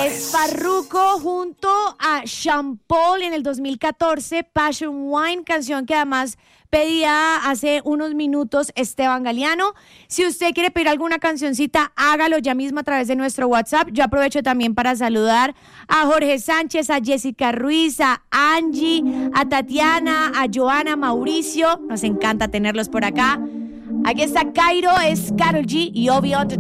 Es Farruko junto a Sean Paul en el 2014, Passion Wine, canción que además pedía hace unos minutos Esteban Galeano. Si usted quiere pedir alguna cancioncita, hágalo ya mismo a través de nuestro WhatsApp. Yo aprovecho también para saludar a Jorge Sánchez, a Jessica Ruiz, a Angie, a Tatiana, a Joana, Mauricio. Nos encanta tenerlos por acá. Aquí está Cairo, es Karol G y obvio